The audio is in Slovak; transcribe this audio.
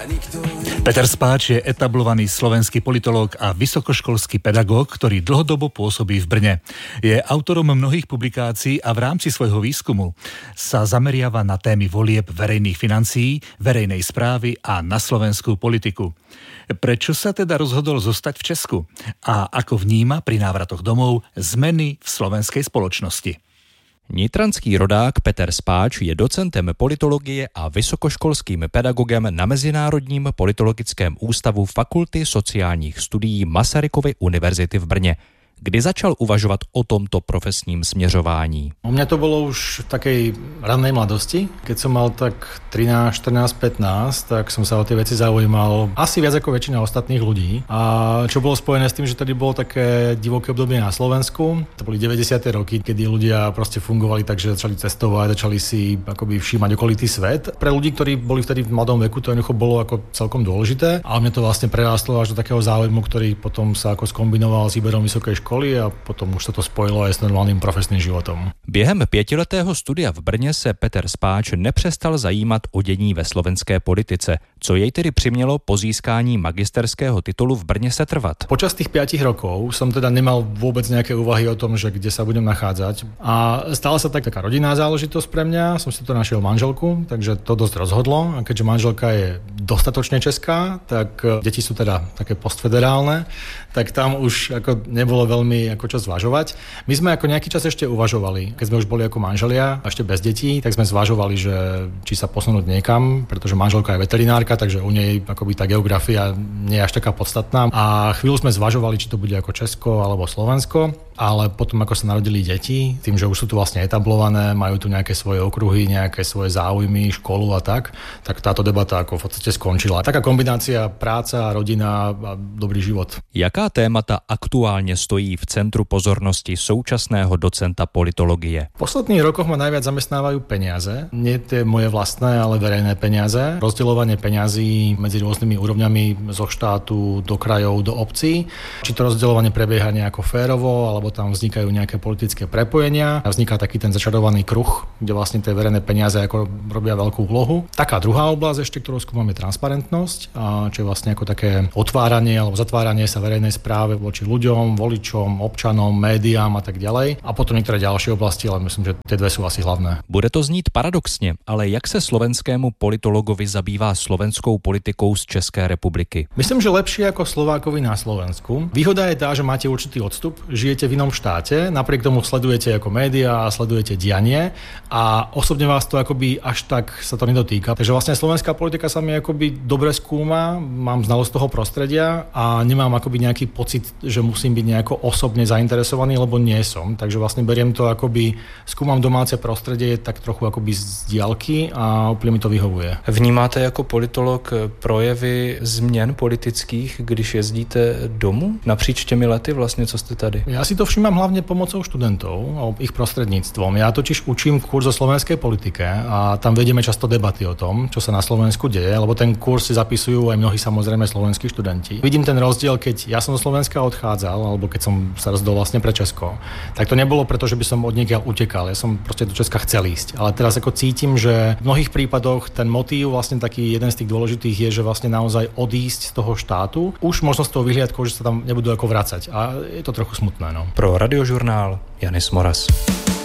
Peter Spáč je etablovaný slovenský politológ a vysokoškolský pedagóg, ktorý dlhodobo pôsobí v Brne. Je autorom mnohých publikácií a v rámci svojho výskumu sa zameriava na témy volieb, verejných financií, verejnej správy a na slovenskú politiku. Prečo sa teda rozhodol zostať v Česku? A ako vníma pri návratoch domov zmeny v slovenskej spoločnosti? Nitranský rodák Peter Spáč je docentem politologie a vysokoškolským pedagogem na Mezinárodním politologickém ústavu Fakulty sociálních studií Masarykovy univerzity v Brně. Kdy začal uvažovat o tomto profesním směřování? U mňa to bolo už v takej rannej mladosti. Keď som mal tak 13, 14, 15, tak som sa o tie veci zaujímal asi viac ako väčšina ostatných ľudí. A čo bolo spojené s tým, že tedy bolo také divoké obdobie na Slovensku. To boli 90. roky, kedy ľudia proste fungovali tak, že začali cestovať, začali si akoby všímať okolitý svet. Pre ľudí, ktorí boli vtedy v mladom veku, to jednoducho bolo ako celkom dôležité. A mňa to vlastne prerástlo až do takého záujmu, ktorý potom sa ako skombinoval s výberom vysokej školy a potom už sa to spojilo aj s normálnym profesným životom. Během 5letého studia v Brně se Peter Spáč nepřestal zajímat o dění ve slovenské politice, co jej tedy přimělo po získání magisterského titulu v Brně setrvat. Počas tých 5 rokov som teda nemal vôbec nejaké úvahy o tom, že kde sa budem nachádzať. A stala sa taká rodinná záležitosť pre mňa. Som si to našiel manželku, takže to dosť rozhodlo. A keďže manželka je dostatočne česká, tak deti sú teda také postfederálne, tak tam už ako nebolo veľmi ako čo zvažovať. My sme ako nejaký čas ešte uvažovali. Keď sme už boli ako manželia, ešte bez detí, tak sme zvažovali, že či sa posunúť niekam, pretože manželka je veterinárka, takže u nej akoby tá geografia nie je až taká podstatná. A chvíľu sme zvažovali, či to bude ako Česko alebo Slovensko, ale potom ako sa narodili deti, tým, že už sú tu vlastne etablované, majú tu nejaké svoje okruhy, nejaké svoje záujmy, školu a tak táto debata ako v podstate skončila. Taká kombinácia práca, rodina a dobrý život. Jaká témata aktuálne stojí v centru pozornosti současného docenta politologie? V posledných rokoch ma najviac zamestnávajú peniaze. Nie tie moje vlastné, ale verejné peniaze. Rozdeľovanie peňazí medzi rôznymi úrovňami zo štátu do krajov, do obcí. Či to rozdeľovanie prebieha nejako férovo, alebo tam vznikajú nejaké politické prepojenia. Vzniká taký ten začarovaný kruh, kde vlastne tie verejné peniaze ako robia veľkú úlohu. Taká druhá oblasť ešte, ktorú skúmam, je transparentnosť, čo je vlastne ako také otváranie alebo zatváranie sa verejnej správe voči ľuďom, voličom, občanom, médiám a tak ďalej. A potom niektoré ďalšie oblasti, ale myslím, že tie dve sú asi hlavné. Bude to znít paradoxně, ale jak se slovenskému politologovi zabývá slovenskou politikou z České republiky? Myslím, že lepšie ako Slovákovi na Slovensku. Výhoda je tá, že máte určitý odstup, žijete v inom štáte, napriek tomu sledujete ako médiá, sledujete dianie a osobne vás to akoby až tak sa to nedotýka. Takže vlastne slovenská politika sa mi akoby dobre skúma, mám znalosť toho prostredia a nemám akoby nejaký pocit, že musím byť nejako osobne zainteresovaný, lebo nie som. Takže vlastne beriem to akoby, skúmam domáce prostredie tak trochu akoby z diaľky a úplne mi to vyhovuje. Vnímáte jako politolog projevy změn politických, když jezdíte domů? Napříč těmi lety vlastně, co jste tady? Ja si to všímam hlavne pomocou študentov a ich prostredníctvom. Ja totiž učím kurz o slovenskej politike a tam vedieme často debaty o tom, čo sa na Slovensku deje, lebo ten kurz si zapisujú aj mnohí samozrejme slovenskí študenti. Vidím ten rozdiel, keď ja som zo Slovenska odchádzal, alebo keď som sa rozhodol vlastne pre Česko. Tak to nebolo preto, že by som od niekiaľ utekal. Ja som proste do Česka chcel ísť. Ale teraz ako cítim, že v mnohých prípadoch ten motív vlastne taký jeden z tých dôležitých je, že vlastne naozaj odísť z toho štátu. Už možno z toho vyhliadkou, že sa tam nebudú ako vracať. A je to trochu smutné, no. Pro Radiožurnál Janis Moras.